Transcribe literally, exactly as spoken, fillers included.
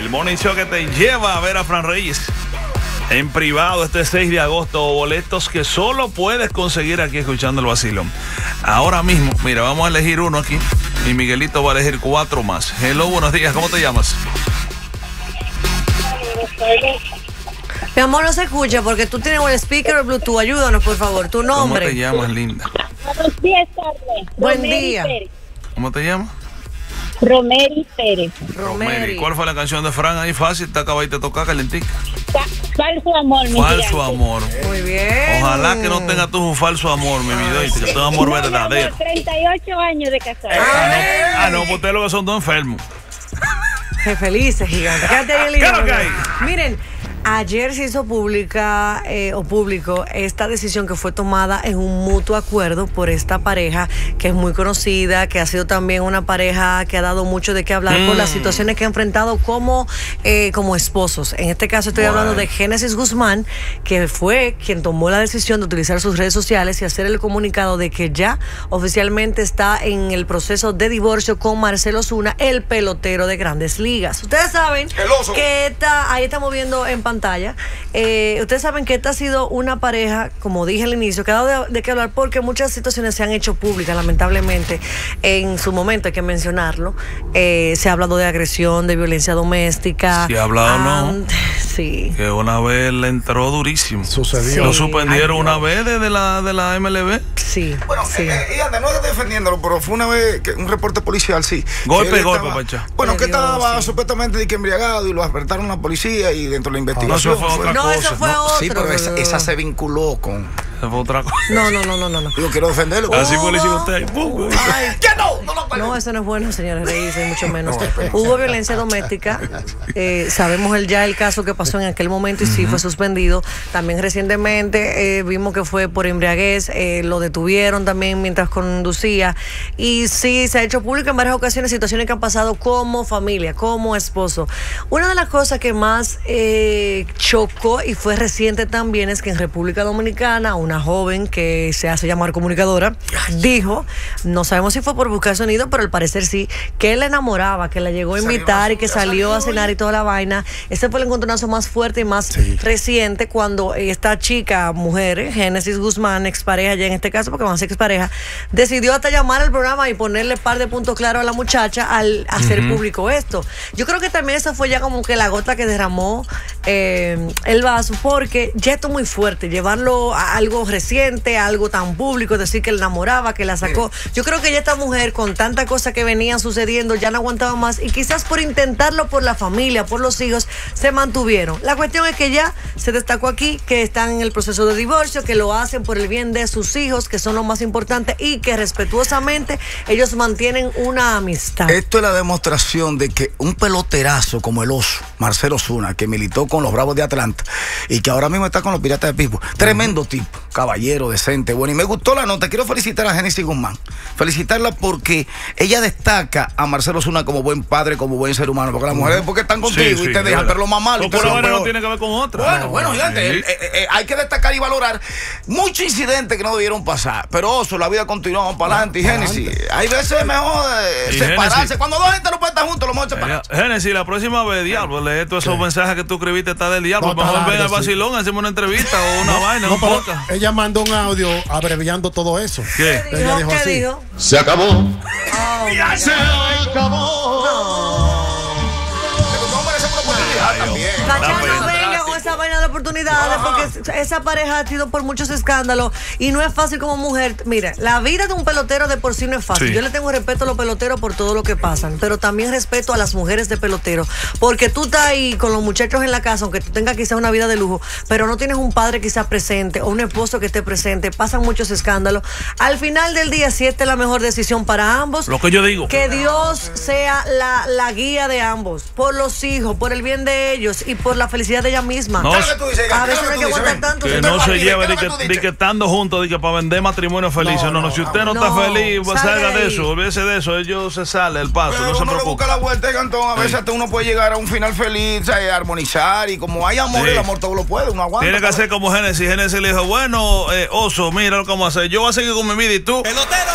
El Morning Show que te lleva a ver a Fran Reyes en privado este seis de agosto. Boletos que solo puedes conseguir aquí escuchando el vacilón. Ahora mismo, mira, vamos a elegir uno aquí y Miguelito va a elegir cuatro más. Hello, buenos días, ¿cómo te llamas? Mi amor, no se escucha porque tú tienes un speaker o Bluetooth. Ayúdanos, por favor. Tu nombre. ¿Cómo te llamas, linda? Buenos días, Carmen. Buen Romeri día. Pérez. ¿Cómo te llamas? Romeri Pérez. Romeri. ¿Cuál fue la canción de Fran? Ahí fácil, te acabas de tocar calentica. Falso amor, mi Falso gigante. amor. Muy bien. Ojalá que no tengas tú un falso amor, mi vida, y que tu amor No, mi verdadero. amor, treinta y ocho años de casado. Ah, no, ah, no, pues ustedes lo que son dos enfermos. Qué felices, gigante. Quédate ahí en línea. Claro que hay. Miren, ayer se hizo pública eh, o público esta decisión que fue tomada en un mutuo acuerdo por esta pareja que es muy conocida, que ha sido también una pareja que ha dado mucho de qué hablar Mm. por las situaciones que ha enfrentado como, eh, como esposos. En este caso estoy Bueno. hablando de Génesis Guzmán, que fue quien tomó la decisión de utilizar sus redes sociales y hacer el comunicado de que ya oficialmente está en el proceso de divorcio con Marcelo Zuna, el pelotero de Grandes Ligas. Ustedes saben El oso. que esta, ahí estamos viendo en pantalla, eh, ustedes saben que esta ha sido una pareja, como dije al inicio, que ha dado de, de qué hablar porque muchas situaciones se han hecho públicas, lamentablemente, en su momento, hay que mencionarlo. Eh, se ha hablado de agresión, de violencia doméstica. Se ha hablado, ¿no? Ant- Sí. Que una vez le entró durísimo. Sucedió. Lo Sí. suspendieron Ay, una no. vez desde la, de la M L B. Sí, Bueno, sí. eh, eh, y anda, no estoy defendiéndolo, pero fue una vez que un reporte policial, sí. Golpe, Que él golpe, estaba- Pacha. Bueno, Ay, que Dios, estaba sí. supuestamente de que embriagado y lo despertaron la policía y dentro de la investigación. eso fue otra No, eso cosa, fue ¿no? otro. Sí, pero esa, esa se vinculó con. Esa fue otra cosa. No, no, no, no, no, no. Yo quiero defenderlo. Así fue Hubo- le hicieron usted. ¡Pum! Ay, ¡Ya no! ¡No lo no, eso no es bueno, señores Reyes, y mucho menos. No, espera. Hubo violencia doméstica. Eh, sabemos el, ya el caso que pasó en aquel momento y sí fue suspendido. También recientemente eh, vimos que fue por embriaguez. Eh, lo detuvieron también mientras conducía. Y sí, se ha hecho público en varias ocasiones situaciones que han pasado como familia, como esposo. Una de las cosas que más eh, chocó y fue reciente también es que en República Dominicana una joven que se hace llamar comunicadora dijo, no sabemos si fue por buscar sonido, pero al parecer sí, que él la enamoraba, que la llegó a Salió invitar a- y que ya salió a salió, cenar oye. y toda la vaina. Ese fue el encontronazo más fuerte y más Sí. reciente cuando esta chica, mujer, eh, Génesis Guzmán, expareja ya en este caso, porque van a ser expareja, decidió hasta llamar al programa y ponerle par de puntos claros a la muchacha al hacer público esto. Yo creo que también esa fue ya como que la gota que derramó eh, el vaso, porque ya esto es muy fuerte, llevarlo a algo reciente, a algo tan público, decir que la enamoraba, que la sacó. Yo creo que ya esta mujer, con tanta cosa que venían sucediendo, ya no aguantaba más y quizás por intentarlo por la familia, por los hijos, se mantuvieron. La cuestión es que ya se destacó aquí que están en el proceso de divorcio, que lo hacen por el bien de sus hijos, que son lo más importante, y que respetuosamente ellos mantienen una amistad. Esto es la demostración de que un peloterazo como el oso, Marcelo Zuna, que militó con los Bravos de Atlanta y que ahora mismo está con los Piratas de Pittsburgh, tremendo tipo, caballero, decente, bueno. Y me gustó la nota. Quiero felicitar a Génesis Guzmán. Felicitarla porque ella destaca a Marcelo Zuna como buen padre, como buen ser humano. Porque las mujeres porque están contigo Sí, sí, y te dejan, verdad. pero lo más malo. Porque ustedes una son vaina no peor. tiene que ver con otra. Bueno, bueno, Sí. fíjate, eh, eh, eh, hay que destacar y valorar muchos incidentes que no debieron pasar. Pero oso, la vida continúa, vamos para adelante. Y Génesis, hay veces mejor eh, Y separarse. Génesis. Cuando dos gente no pueden estar juntos, lo mejor es separarse. Génesis, la próxima vez, diablo, lee todos esos mensajes que tú escribiste, está del diablo. No, está Mejor ven largo, al sí. vacilón, hacemos una entrevista o una vaina, No, un pero podcast. ella mandó un audio abreviando todo eso. ¿Qué? ¿Qué Ella dijo? dijo ¿Qué así. dijo? Se acabó. Oh, Ya se acabó. No merecemos una oportunidad también. Tatiana, pena. no venga con esa vaina de oportunidades, porque esa pareja ha sido por muchos escándalos y no es fácil como mujer. Mira, la vida de un pelotero de por sí no es fácil. Sí. Yo le tengo respeto a los peloteros por todo lo que pasan, pero también respeto a las mujeres de pelotero, porque tú estás ahí con los muchachos en la casa, aunque tú tengas quizás una vida de lujo, pero no tienes un padre quizás presente o un esposo que esté presente, pasan muchos escándalos. Al final del día, si esta es la mejor decisión para ambos, Lo que yo digo. que Dios sea la, la guía de ambos, por los hijos, por el bien de ellos y por la felicidad de ella misma. No, ¿Qué es lo que tú dices? A ¿Qué es veces lo no hay que que tú dices? aguantar Ven. tanto. Que se no trata- se Martínez, lleve ¿qué de es que, lo que tú de dices? que estando juntos, de que para vender matrimonio felices. No, no, no, si usted no, no. está feliz, pues Sale salga de ahí. eso, olvídese de eso, ellos se sale el paso, Pero no se uno le preocupe. busca la vuelta, Cantón. A veces hasta uno puede llegar a un final feliz, eh, armonizar. Y como hay amor, Sí. el amor todo lo puede. Uno aguanta. Tiene que hacer como Génesis. Génesis le dijo, bueno, eh, oso, mira lo que vamos a hacer. Yo voy a seguir con mi vida y tú. Pelotero.